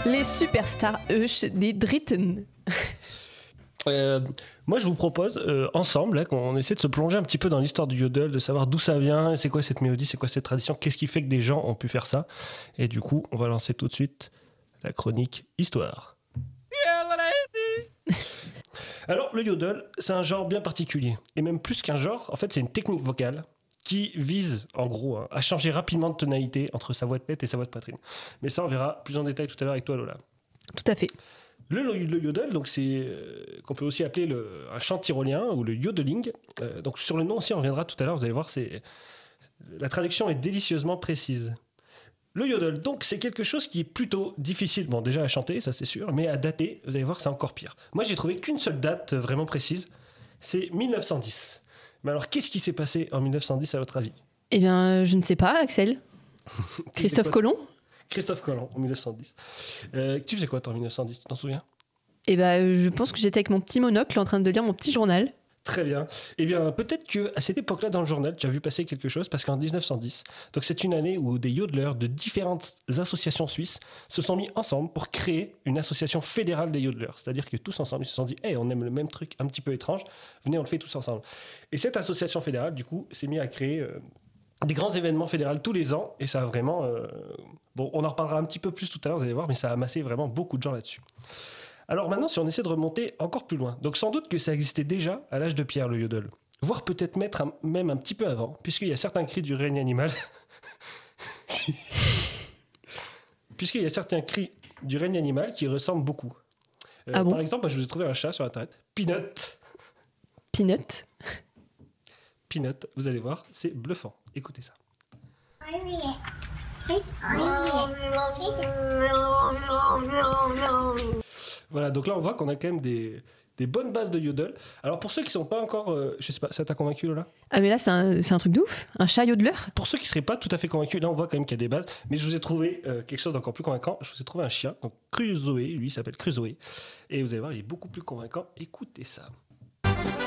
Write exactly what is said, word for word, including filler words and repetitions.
Les superstars Euch des Dritten. Euh, moi, je vous propose, euh, ensemble, là, qu'on essaie de se plonger un petit peu dans l'histoire du yodel, de savoir d'où ça vient, c'est quoi cette mélodie, c'est quoi cette tradition, qu'est-ce qui fait que des gens ont pu faire ça. Et du coup, on va lancer tout de suite la chronique Histoire. Alors, le yodel, c'est un genre bien particulier. Et même plus qu'un genre, en fait, c'est une technique vocale qui vise, en gros, hein, à changer rapidement de tonalité entre sa voix de tête et sa voix de poitrine. Mais ça, on verra plus en détail tout à l'heure avec toi, Lola. Tout à fait. Le, le yodel, donc c'est euh, qu'on peut aussi appeler le, un chant tyrolien ou le yodeling. Euh, donc sur le nom aussi, on reviendra tout à l'heure. Vous allez voir, c'est la traduction est délicieusement précise. Le yodel, donc c'est quelque chose qui est plutôt difficile, bon déjà à chanter, ça c'est sûr, mais à dater, vous allez voir, c'est encore pire. Moi, j'ai trouvé qu'une seule date vraiment précise, c'est mille neuf cent dix. Mais alors, qu'est-ce qui s'est passé en mille neuf cent dix à votre avis? Eh bien, je ne sais pas, Axel. Christophe Colomb. Christophe Colomb, en mille neuf cent dix. Euh, tu faisais quoi, toi, en mille neuf cent dix? Tu t'en souviens? Eh bien, je pense que j'étais avec mon petit monocle en train de lire mon petit journal. Très bien. Eh bien, peut-être qu'à cette époque-là, dans le journal, tu as vu passer quelque chose, parce qu'en dix-neuf cent dix, donc c'est une année où des yodeleurs de différentes associations suisses se sont mis ensemble pour créer une association fédérale des yodeleurs. C'est-à-dire que tous ensemble, ils se sont dit hey, on aime le même truc un petit peu étrange, venez, on le fait tous ensemble. Et cette association fédérale, du coup, s'est mise à créer euh, des grands événements fédéraux tous les ans, et ça a vraiment... Euh, bon, on en reparlera un petit peu plus tout à l'heure, vous allez voir, mais ça a amassé vraiment beaucoup de gens là-dessus. Alors maintenant, si on essaie de remonter encore plus loin, donc sans doute que ça existait déjà à l'âge de pierre, le yodel, voire peut-être mettre un, même un petit peu avant, puisqu'il y a certains cris du règne animal, puisqu'il y a certains cris du règne animal qui ressemblent beaucoup. Euh, ah bon par exemple, je vous ai trouvé un chat sur internet, Peanut. Peanut. Peanut, vous allez voir, c'est bluffant. Écoutez ça. Voilà, donc là on voit qu'on a quand même des, des bonnes bases de yodel. Alors pour ceux qui sont pas encore, euh, je sais pas, ça t'a convaincu Lola? Ah mais là c'est un, c'est un truc de ouf, un chat yodeleur. Pour ceux qui seraient pas tout à fait convaincus, là on voit quand même qu'il y a des bases, mais je vous ai trouvé euh, quelque chose d'encore plus convaincant. Je vous ai trouvé un chien, donc Crusoe, lui il s'appelle Crusoe, et vous allez voir il est beaucoup plus convaincant. Écoutez ça.